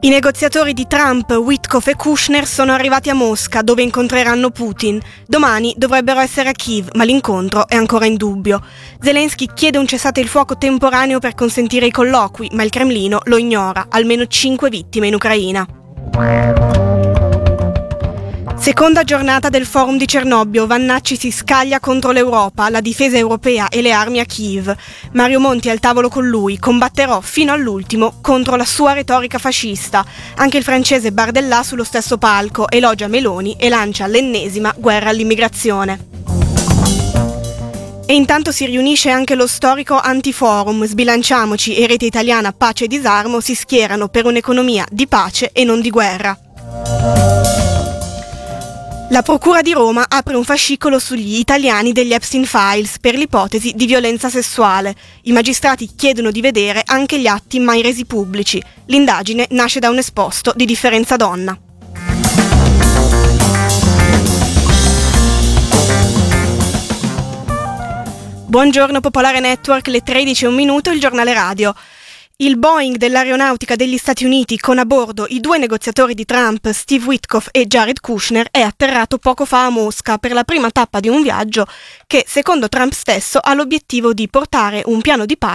I negoziatori di Trump, Witkoff e Kushner sono arrivati a Mosca, dove incontreranno Putin. Domani dovrebbero essere a Kiev, ma l'incontro è ancora in dubbio. Zelensky chiede un cessate il fuoco temporaneo per consentire i colloqui, ma il Cremlino lo ignora. Almeno 5 vittime in Ucraina. Seconda giornata del forum di Cernobbio, Vannacci si scaglia contro l'Europa, la difesa europea e le armi a Kiev. Mario Monti al tavolo con lui, combatterò fino all'ultimo contro la sua retorica fascista. Anche il francese Bardella sullo stesso palco, elogia Meloni e lancia l'ennesima guerra all'immigrazione. E intanto si riunisce anche lo storico Antiforum, Sbilanciamoci e Rete Italiana Pace e Disarmo si schierano per un'economia di pace e non di guerra. La Procura di Roma apre un fascicolo sugli italiani degli Epstein Files per l'ipotesi di violenza sessuale. I magistrati chiedono di vedere anche gli atti mai resi pubblici. L'indagine nasce da un esposto di Differenza Donna. Buongiorno Popolare Network, le 13:01, il giornale radio. Il Boeing dell'aeronautica degli Stati Uniti con a bordo i due negoziatori di Trump, Steve Witkoff e Jared Kushner, è atterrato poco fa a Mosca per la prima tappa di un viaggio che, secondo Trump stesso, ha l'obiettivo di portare un piano di pace